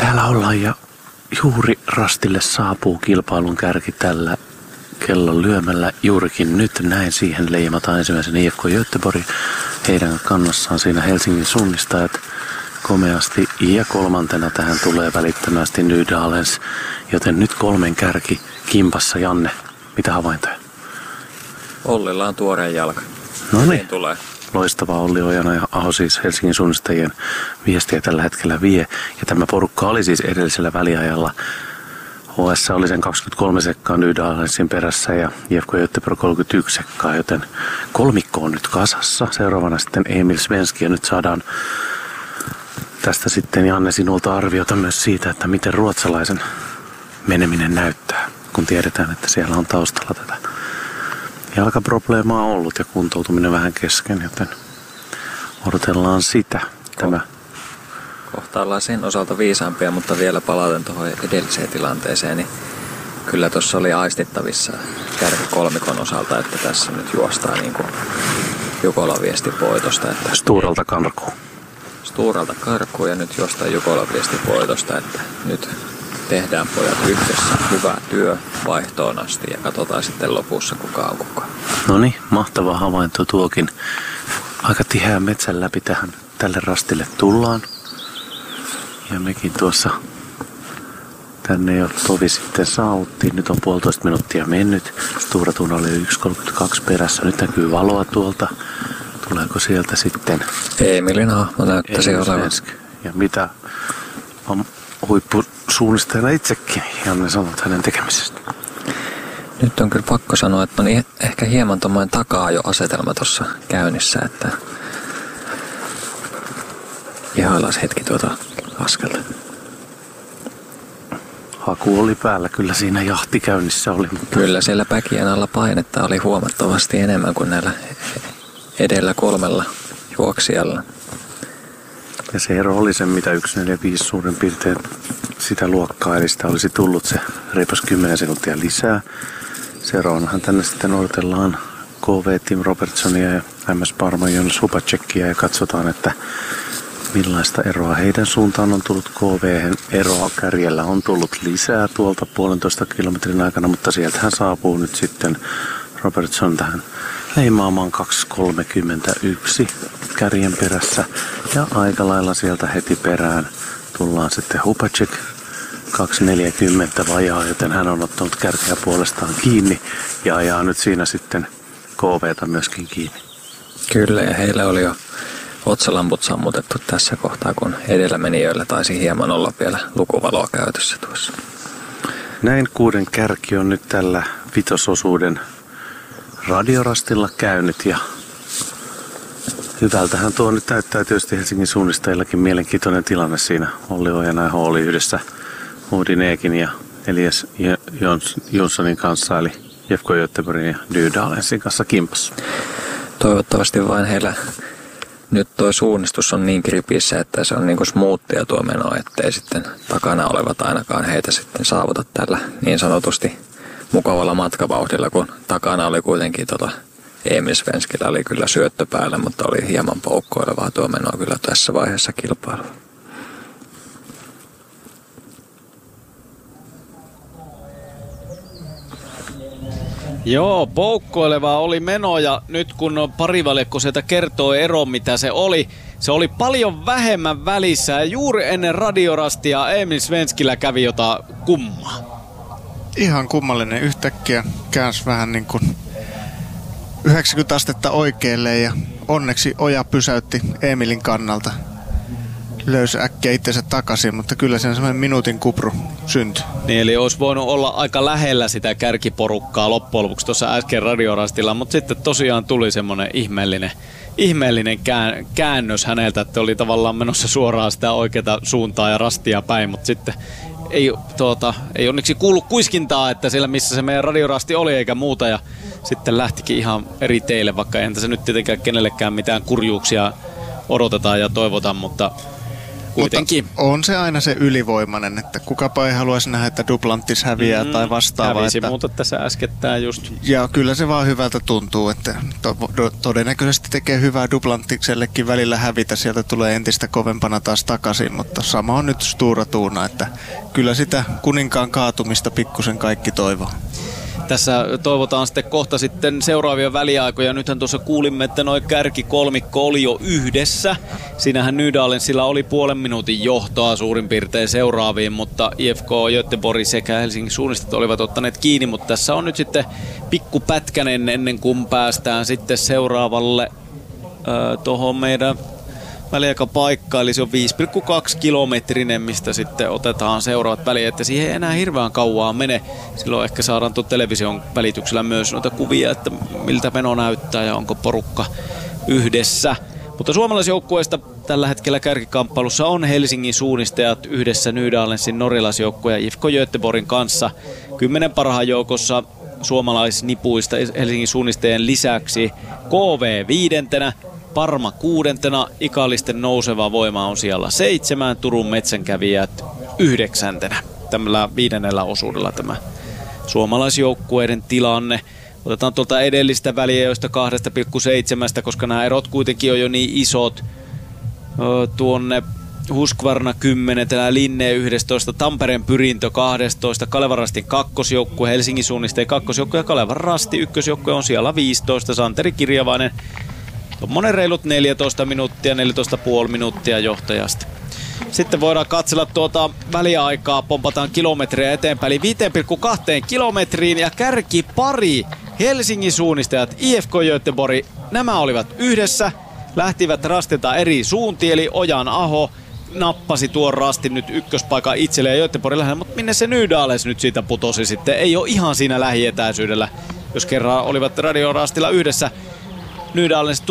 Täällä ollaan ja juuri rastille saapuu kilpailun kärki tällä kellon lyömällä. Juurikin nyt näin siihen leimataan ensimmäisen IFK Göteborg. Heidän kannassaan siinä Helsingin suunnistajat komeasti. Ja kolmantena tähän tulee välittömästi Nydalens. Joten nyt 3 kärki kimpassa. Janne, mitä havaintoja? Ollilla on tuoreen jalka. No niin. Tulee. Loistavaa Olli Ojana ja Aho siis Helsingin suunnistajien viestiä tällä hetkellä vie. Ja tämä porukka oli siis edellisellä väliajalla. HS oli sen 23 sekkaa Nydalensin perässä ja IFK Göteborg 31 sekkaa, joten kolmikko on nyt kasassa. Seuraavana sitten Emil Svenski ja nyt saadaan tästä sitten Janne sinulta arviota myös siitä, että miten ruotsalaisen meneminen näyttää, kun tiedetään, että siellä on taustalla tätä jalkaprobleemaa ollut ja kuntoutuminen vähän kesken, joten odotellaan sitä. Kohta ollaan sen osalta viisaampia, mutta vielä palaten tuohon edelliseen tilanteeseen, niin kyllä tuossa oli aistittavissa kärkikolmikon osalta, että tässä nyt juostaa niin kuin Jukola viesti voitosta. Että Sturalta karkuun. Sturalta karkuun ja nyt juostaa Jukola viesti voitosta, että nyt tehdään pojat yhdessä hyvä työ vaihtoon asti ja katsotaan sitten lopussa kuka on kuka. No niin, mahtava havainto tuokin. Aika tiheän metsän läpi tälle rastille tullaan. Ja mekin tuossa tänne jo tovi sitten saavuttiin. Nyt on 1,5 minuuttia mennyt. Sturatuun oli 1.32 perässä. Nyt näkyy valoa tuolta. Tuleeko sieltä sitten Emilin hahmo näyttäisi olevan. Ja mitä on huippusuunnistajana itsekin, Janne, sanot hänen tekemisestä? Nyt on kyllä pakko sanoa, että on ehkä hieman tommoinen takaa jo asetelma tuossa käynnissä, että ihaillaan hetki tuota askelta. Haku oli päällä, kyllä siinä jahti käynnissä oli. Mutta kyllä siellä päkien alla painetta oli huomattavasti enemmän kuin näillä edellä 3 juoksijalla. Ja se ero oli se, mitä 1.45 suurin piirtein sitä luokkaa, eli sitä olisi tullut se reipas 10 sekuntia lisää. Seuraavanahan tänne sitten odotellaan KV Tim Robertsonia ja MS Parma Jonas Hupacekia ja katsotaan, että millaista eroa heidän suuntaan on tullut. KV:hen eroa kärjellä on tullut lisää tuolta 1,5 kilometrin aikana, mutta sieltähän saapuu nyt sitten Robertson tähän leimaamaan 2.31 kärjen perässä. Ja aika lailla sieltä heti perään tullaan sitten Hupacek 2.40 vajaa, joten hän on ottanut kärkeä puolestaan kiinni ja ajaa nyt siinä sitten KV:tä myöskin kiinni. Kyllä, ja heillä oli jo otsalamput sammutettu tässä kohtaa, kun edellä menijöillä taisi hieman olla vielä lukuvaloa käytössä tuossa. Näin 6 kärki on nyt tällä vitososuuden radiorastilla käynyt ja hyvältähän tuo nyt näyttää tietysti Helsingin suunnistajillakin mielenkiintoinen tilanne siinä. Olli Ojana ja oli yhdessä Odin Ekin ja Elias Jonssonin kanssa, eli IFK Göteborgin ja Nydalensin kanssa kimpassa. Toivottavasti vain heillä nyt tuo suunnistus on niin kripissä, että se on niin kuin smoothia tuo meno, ettei sitten takana olevat ainakaan heitä sitten saavuta tällä niin sanotusti mukavalla matkavauhdilla, kun takana oli kuitenkin Emil Svenskillä oli kyllä syöttö päällä, mutta oli hieman poukkoilevaa tuo menoa kyllä tässä vaiheessa kilpailua. Joo, poukkoilevaa oli meno ja nyt kun parivaljakko sieltä kertoo eron mitä se oli paljon vähemmän välissä ja juuri ennen radiorastia Emil Svenskillä kävi jotain kummaa. Ihan kummallinen, yhtäkkiä käänsi vähän niin kuin 90 astetta oikealle ja onneksi oja pysäytti Emilin kannalta. Löysi äkkiä itsensä takaisin, mutta kyllä sen semmoinen minuutin kupru syntyi. Niin, eli olisi voinut olla aika lähellä sitä kärkiporukkaa loppujen lopuksi tuossa äsken radiorastilla, mutta sitten tosiaan tuli semmoinen ihmeellinen käännös häneltä, että oli tavallaan menossa suoraan sitä oikeaa suuntaa ja rastia päin, mutta sitten ei onneksi kuullut kuiskintaa, että siellä missä se meidän radiorasti oli eikä muuta ja sitten lähtikin ihan eri teille, vaikka eihän tässä nyt tietenkään kenellekään mitään kurjuuksia odotetaan ja toivotaan, mutta kuitenkin. Mutta on se aina se ylivoimainen, että kukapa ei haluaisi nähdä, että Duplantis häviää tai vastaavaa. Hävisi muuta tässä äskettäin just. Ja kyllä se vaan hyvältä tuntuu, että todennäköisesti tekee hyvää Duplantiksellekin välillä hävitä. Sieltä tulee entistä kovempana taas takaisin, mutta sama on nyt Stura Tuuna, että kyllä sitä kuninkaan kaatumista pikkusen kaikki toivoo. Tässä toivotaan sitten kohta sitten seuraavia väliaikoja. Nythän tuossa kuulimme, että noi kärkikolmikko oli jo yhdessä. Siinähän Nydalensilla oli puolen minuutin johtoa suurin piirtein seuraaviin, mutta IFK Göteborg sekä Helsingin suunnistajat olivat ottaneet kiinni. Mutta tässä on nyt sitten pikku pätkänen ennen kuin päästään sitten seuraavalle tuohon meidän väliaikapaikka, eli se on 5,2 kilometrinen, mistä sitten otetaan seuraavat väliä, että siihen ei enää hirveän kauaa mene. Silloin ehkä saadaan tuon television välityksellä myös noita kuvia, että miltä meno näyttää ja onko porukka yhdessä. Mutta suomalaisjoukkueesta tällä hetkellä kärkikamppailussa on Helsingin suunnistajat yhdessä Nydalensin norjalaisjoukkueen ja IFK Göteborgin kanssa. 10 parhaan joukossa suomalaisnipuista Helsingin suunnistajien lisäksi KV 5. Parma 6. Ikallisten nouseva voima on siellä 7. Turun metsänkävijät 9. Tällä 5. osuudella tämä suomalaisjoukkueiden tilanne. Otetaan tuolta edellistä väliajoista 2,7, koska nämä erot kuitenkin on jo niin isot. Tuonne Husqvarna 10, Linne 11, Tampereen Pyrintö 12, Kalevan Rastin kakkosjoukkue, Helsingin suunnistajien kakkosjoukkue ja Kalevan Rasti ykkösjoukkue on siellä 15, Santeri Kirjavainen. Tuommoinen reilut 14 minuuttia, 14,5 minuuttia johtajasta. Sitten voidaan katsella tuota väliaikaa, pompataan kilometriä eteenpäin, eli 5,2 kilometriin ja kärkipari Helsingin suunnistajat IFK Göteborg, nämä olivat yhdessä, lähtivät rastilta eri suuntiin, eli Ojan Aho nappasi tuon rastin nyt ykköspaikan itselleen Göteborgin lähellä, mutta minne se Nydalens nyt siitä putosi sitten, ei ole ihan siinä lähietäisyydellä, jos kerran olivat radiorastilla yhdessä. Nydalens